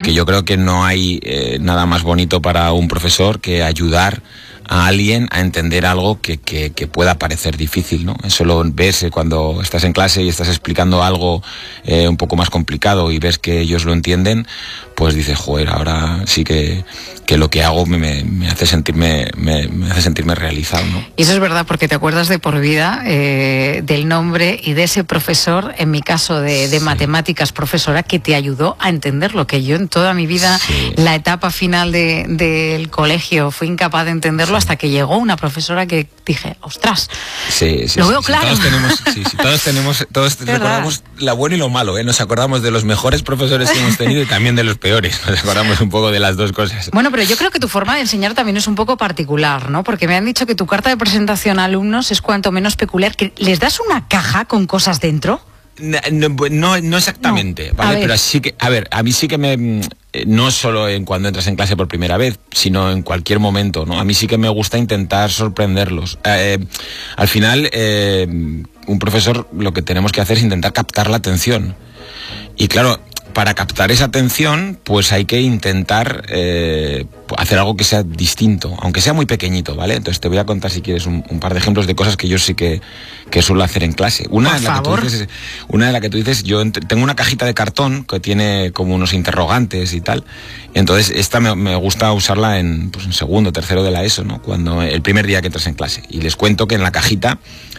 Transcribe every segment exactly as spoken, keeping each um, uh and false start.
porque yo creo que no hay eh, nada más bonito para un profesor que ayudar a alguien a entender algo que, que, que pueda parecer difícil, ¿no? Eso lo ves cuando estás en clase y estás explicando algo eh, un poco más complicado y ves que ellos lo entienden, pues dices, joder, ahora sí que, que lo que hago me, me, me hace sentirme me, me hace sentirme realizado, ¿no? Y eso es verdad, porque te acuerdas de por vida eh, del nombre y de ese profesor, en mi caso de, de sí. matemáticas, profesora, que te ayudó a entender lo que yo en toda mi vida, sí. la etapa final de, del colegio, fui incapaz de entenderlo, sí. hasta que llegó una profesora que dije, ostras, sí, sí, lo sí, veo sí, claro. Todos tenemos, sí, sí, todos tenemos, todos recordamos lo bueno y lo malo, ¿eh? Nos acordamos de los mejores profesores que hemos tenido y también de los peores, nos acordamos un poco de las dos cosas. Bueno, pero yo creo que tu forma de enseñar también es un poco particular, ¿no? Porque me han dicho que tu carta de presentación a alumnos es cuanto menos peculiar, que les das una caja con cosas dentro. No, no, no exactamente, no. ¿vale? Pero sí que, a ver, a mí sí que me... No solo en cuando entras en clase por primera vez, sino en cualquier momento, ¿no? A mí sí que me gusta intentar sorprenderlos. Eh, al final, eh, un profesor lo que tenemos que hacer es intentar captar la atención. Y claro, para captar esa atención, pues hay que intentar eh, hacer algo que sea distinto, aunque sea muy pequeñito, ¿vale? Entonces te voy a contar, si quieres, un, un par de ejemplos de cosas que yo sí que, que suelo hacer en clase. Una de la que tú dices, una de la que tú dices, yo tengo una cajita de cartón que tiene como unos interrogantes y tal. Entonces esta me, me gusta usarla en, pues, en segundo, tercero de la ESO, ¿no? Cuando el primer día que entras en clase. Y les cuento que en la cajita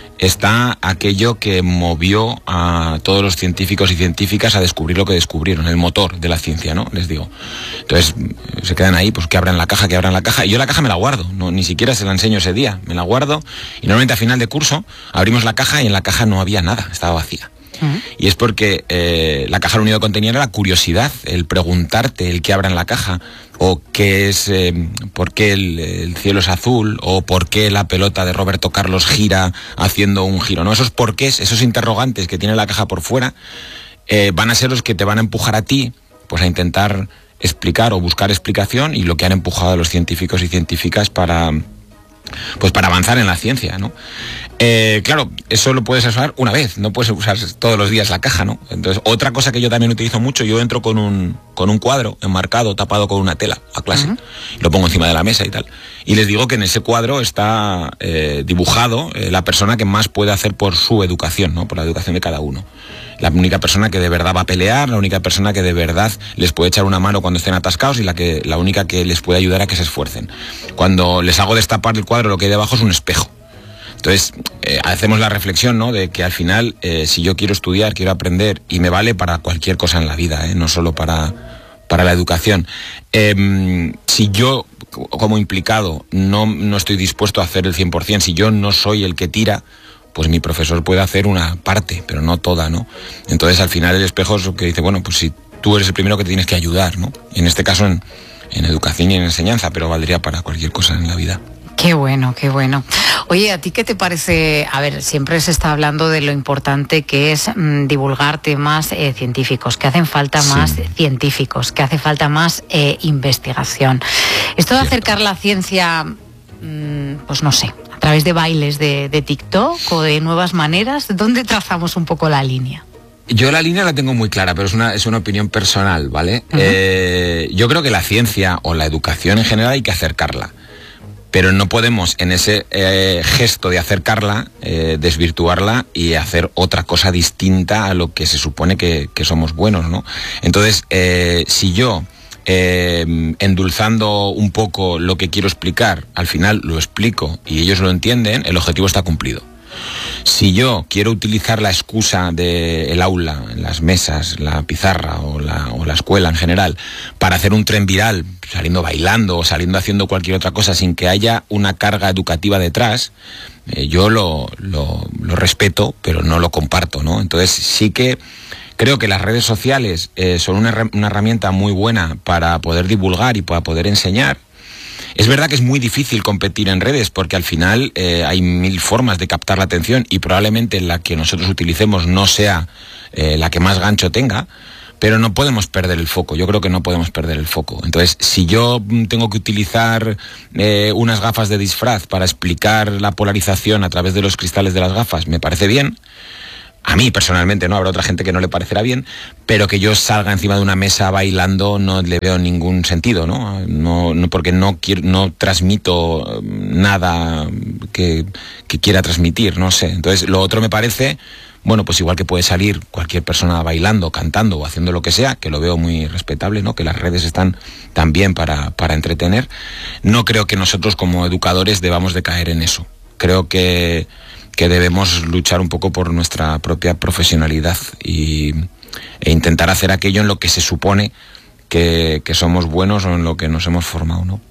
está aquello que movió a todos los científicos y científicas a descubrir lo que descubrieron, el motor de la ciencia, ¿no? Les digo. Entonces se quedan ahí, pues que abran la caja, que abran la caja. Y yo la caja me la guardo, no, ni siquiera se la enseño ese día, me la guardo. Y normalmente a final de curso abrimos la caja y en la caja no había nada, estaba vacía. Uh-huh. Y es porque eh, la caja lo único que contenía era la curiosidad, el preguntarte, el que abra en la caja, o qué es, eh, por qué el, el cielo es azul, o por qué la pelota de Roberto Carlos gira haciendo un giro, ¿no? Esos porqués, esos interrogantes que tiene la caja por fuera, eh, van a ser los que te van a empujar a ti, pues a intentar explicar o buscar explicación, y lo que han empujado a los científicos y científicas para... pues para avanzar en la ciencia, ¿no? Eh, claro, eso lo puedes usar una vez, no puedes usar todos los días la caja, ¿no? Entonces, otra cosa que yo también utilizo mucho, yo entro con un, con un cuadro enmarcado, tapado con una tela a clase, uh-huh. lo pongo encima de la mesa y tal, y les digo que en ese cuadro está eh, dibujado eh, la persona que más puede hacer por su educación, ¿no? Por la educación de cada uno. La única persona que de verdad va a pelear, la única persona que de verdad les puede echar una mano cuando estén atascados y la, que, la única que les puede ayudar a que se esfuercen. Cuando les hago destapar el cuadro, lo que hay debajo es un espejo. Entonces, eh, hacemos la reflexión, ¿no? De que al final, eh, si yo quiero estudiar, quiero aprender, y me vale para cualquier cosa en la vida, ¿eh? No solo para, para la educación. Eh, si yo, como implicado, no, no estoy dispuesto a hacer el cien por ciento, si yo no soy el que tira, pues mi profesor puede hacer una parte, pero no toda, ¿no? Entonces, al final, el espejo es lo que dice, bueno, pues si tú eres el primero que te tienes que ayudar, ¿no? En este caso, en, en educación y en enseñanza, pero valdría para cualquier cosa en la vida. Qué bueno, qué bueno. Oye, ¿a ti qué te parece? A ver, siempre se está hablando de lo importante que es mmm, divulgar temas eh, científicos, que hacen falta sí. más científicos, que hace falta más eh, investigación. Esto de Cierto. acercar la ciencia, mmm, pues no sé, a través de bailes de, de TikTok o de nuevas maneras, ¿dónde trazamos un poco la línea? Yo la línea la tengo muy clara, pero es una, es una opinión personal, ¿vale? Uh-huh. Eh, yo creo que la ciencia o la educación en general hay que acercarla. Pero no podemos en ese eh, gesto de acercarla, eh, desvirtuarla y hacer otra cosa distinta a lo que se supone que, que somos buenos, ¿no? Entonces, eh, si yo, eh, endulzando un poco lo que quiero explicar, al final lo explico y ellos lo entienden, el objetivo está cumplido. Si yo quiero utilizar la excusa del aula, las mesas, la pizarra o la, o la escuela en general, para hacer un tren viral, saliendo bailando o saliendo haciendo cualquier otra cosa sin que haya una carga educativa detrás, eh, yo lo, lo, lo respeto, pero no lo comparto, ¿no? Entonces sí que creo que las redes sociales eh, son una, una herramienta muy buena para poder divulgar y para poder enseñar. Es verdad que es muy difícil competir en redes porque al final eh, hay mil formas de captar la atención y probablemente la que nosotros utilicemos no sea eh, la que más gancho tenga, pero no podemos perder el foco. Yo creo que no podemos perder el foco. Entonces, si yo tengo que utilizar eh, unas gafas de disfraz para explicar la polarización a través de los cristales de las gafas, me parece bien. a mí personalmente, ¿no? Habrá otra gente que no le parecerá bien, pero que yo salga encima de una mesa bailando no le veo ningún sentido, ¿no? No, no porque no quiero, no transmito nada que, que quiera transmitir, no sé. Entonces, lo otro me parece, bueno, pues igual que puede salir cualquier persona bailando, cantando o haciendo lo que sea, que lo veo muy respetable, ¿no? Que las redes están también para, para entretener. No creo que nosotros como educadores debamos de caer en eso. Creo que, que debemos luchar un poco por nuestra propia profesionalidad y, e intentar hacer aquello en lo que se supone que, que somos buenos o en lo que nos hemos formado, ¿no?